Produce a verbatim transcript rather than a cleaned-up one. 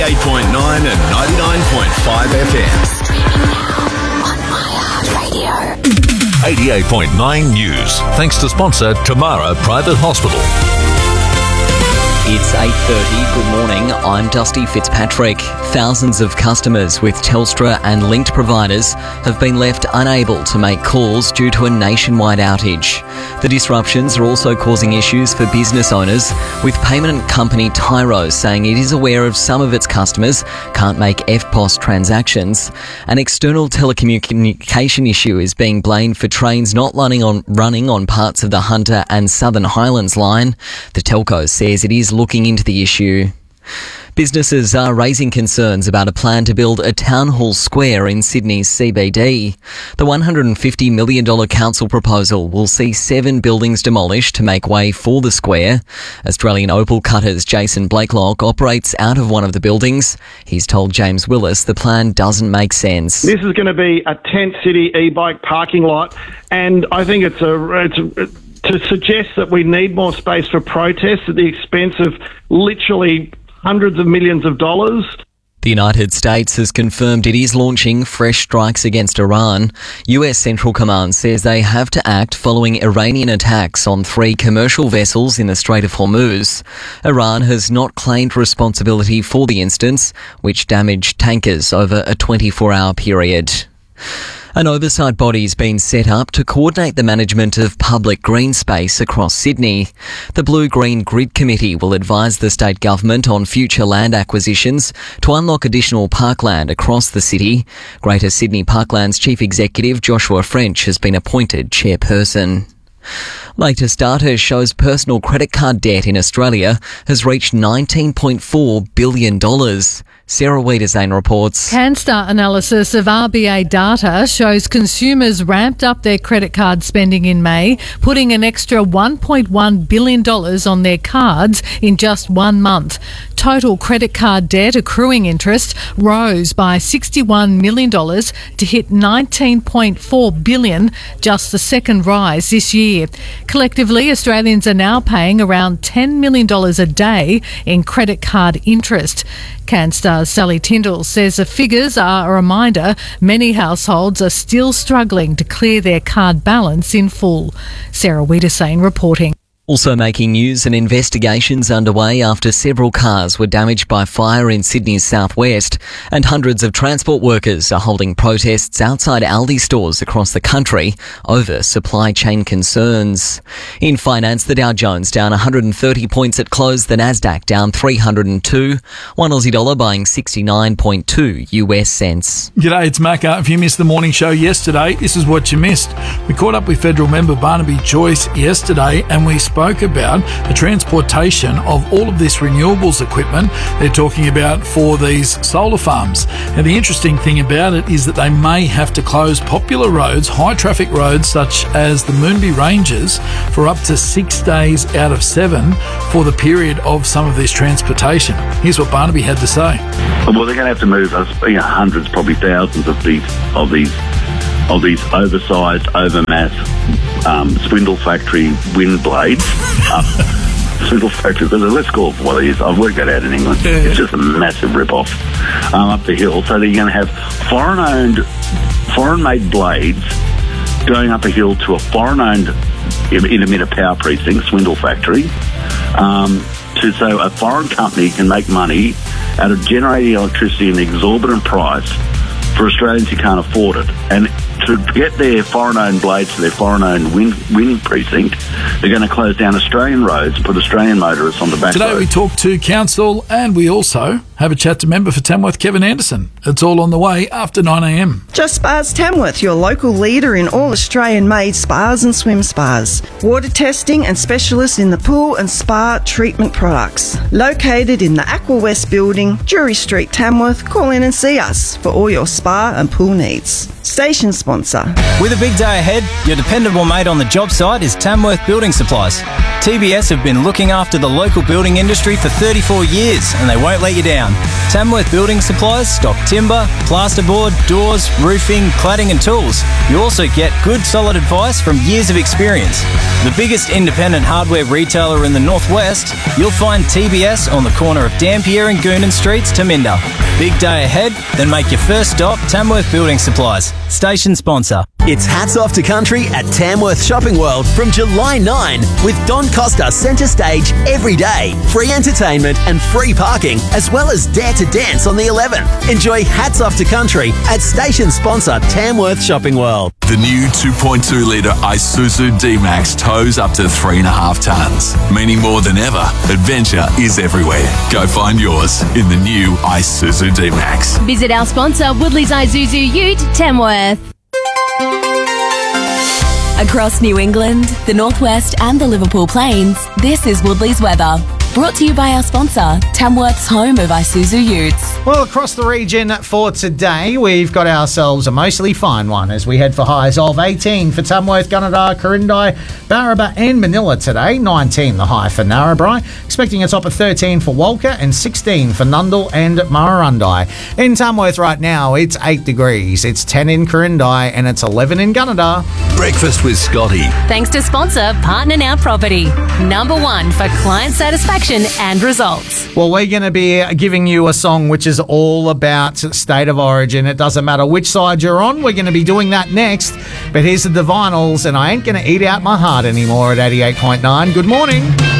eighty-eight point nine and ninety-nine point five F M. Streaming now on iHeartRadio. eighty-eight point nine News. Thanks to sponsor Tamara Private Hospital. It's eight thirty. Good morning. I'm Dusty Fitzpatrick. Thousands of customers with Telstra and linked providers have been left unable to make calls due to a nationwide outage. The disruptions are also causing issues for business owners, with payment company Tyro saying it is aware of some of its customers can't make F P O S transactions. An external telecommunication issue is being blamed for trains not running on, running on parts of the Hunter and Southern Highlands line. The telco says it is looking into the issue. Businesses are raising concerns about a plan to build a town hall square in Sydney's C B D. The one hundred fifty million dollars council proposal will see seven buildings demolished to make way for the square. Australian Opal Cutters Jason Blakelock operates out of one of the buildings. He's told James Willis the plan doesn't make sense. This is going to be a tent city e-bike parking lot, and I think it's a... It's a to suggest that we need more space for protests at the expense of literally hundreds of millions of dollars. The United States has confirmed it is launching fresh strikes against Iran. U S Central Command says they have to act following Iranian attacks on three commercial vessels in the Strait of Hormuz. Iran has not claimed responsibility for the incidents, which damaged tankers over a twenty-four hour period. An oversight body has been set up to coordinate the management of public green space across Sydney. The Blue-Green Grid Committee will advise the state government on future land acquisitions to unlock additional parkland across the city. Greater Sydney Parkland's Chief Executive Joshua French has been appointed chairperson. Latest data shows personal credit card debt in Australia has reached nineteen point four billion dollars. Sarah Wiedersane reports. CanStar analysis of R B A data shows consumers ramped up their credit card spending in May, putting an extra one point one billion dollars on their cards in just one month. Total credit card debt accruing interest rose by sixty-one million dollars to hit nineteen point four billion dollars, just the second rise this year. Collectively, Australians are now paying around ten million dollars a day in credit card interest. CanStar's Sally Tyndall says the figures are a reminder many households are still struggling to clear their card balance in full. Sarah Wiedersane reporting. Also making news, an investigation's underway after several cars were damaged by fire in Sydney's southwest, and hundreds of transport workers are holding protests outside Aldi stores across the country over supply chain concerns. In finance, the Dow Jones down one hundred thirty points at close, the Nasdaq down three hundred two, one Aussie dollar buying sixty-nine point two U S cents. G'day, it's Macca. If you missed the morning show yesterday, this is what you missed. We caught up with federal member Barnaby Joyce yesterday, and we spoke about the transportation of all of this renewables equipment they're talking about for these solar farms. And the interesting thing about it is that they may have to close popular roads, high traffic roads such as the Moonbi Ranges, for up to six days out of seven for the period of some of this transportation. Here's what Barnaby had to say. Well, they're going to have to move us, you know, hundreds, probably thousands of these of these of these oversized, overmass um, spindle factory wind blades. Uh, spindle factory, let's call it for what it is. I've worked that out in England. It's just a massive rip-off um, up the hill. So they're going to have foreign-owned, foreign-made blades going up a hill to a foreign-owned intermittent power precinct, Swindle Factory, um, to, so a foreign company can make money out of generating electricity at an exorbitant price for Australians who can't afford it. And to get their foreign-owned blades to their foreign-owned wind, wind precinct, they're going to close down Australian roads and put Australian motorists on the back Today road. we talk to Council, and we also have a chat to member for Tamworth, Kevin Anderson. It's all on the way after nine a m. Just Spas Tamworth, your local leader in all Australian-made spas and swim spas. Water testing and specialists in the pool and spa treatment products. Located in the Aqua West building, Drury Street, Tamworth. Call in and see us for all your spa and pool needs. Station sponsor. With a big day ahead, your dependable mate on the job site is Tamworth Building Supplies. T B S have been looking after the local building industry for thirty-four years and they won't let you down. Tamworth Building Supplies stock timber, plasterboard, doors, roofing, cladding and tools. You also get good solid advice from years of experience. The biggest independent hardware retailer in the northwest, you'll find T B S on the corner of Dampier and Goonan Streets, Taminda. Big day ahead? Then make your first stop Tamworth Building Supplies. Station sponsor. It's Hats Off to Country at Tamworth Shopping World from July ninth with Don Costa centre stage every day. Free entertainment and free parking, as well as Dare to Dance on the eleventh. Enjoy Hats Off to Country at station sponsor Tamworth Shopping World. The new two point two litre Isuzu D-Max tows up to three and a half tonnes, meaning more than ever, adventure is everywhere. Go find yours in the new Isuzu D-Max. Visit our sponsor, Woodley's Isuzu Ute, Tamworth. Across New England, the Northwest and the Liverpool Plains, this is Woodley's weather. Brought to you by our sponsor, Tamworth's home of Isuzu Utes. Well, across the region for today, we've got ourselves a mostly fine one as we head for highs of eighteen for Tamworth, Gunnedah, Corindai, Barraba and Manila today. nineteen the high for Narrabri. Expecting a top of thirteen for Walker and sixteen for Nundle and Murrurundi. In Tamworth right now, it's eight degrees. It's ten in Corindai and it's eleven in Gunnedah. Breakfast with Scotty. Thanks to sponsor Partner Now Property. Number one for client satisfaction and results. Well, we're going to be giving you a song which is all about state of origin. It doesn't matter which side you're on. We're going to be doing that next. But here's the Divinals, and I ain't going to eat out my heart anymore at eighty-eight point nine. Good morning.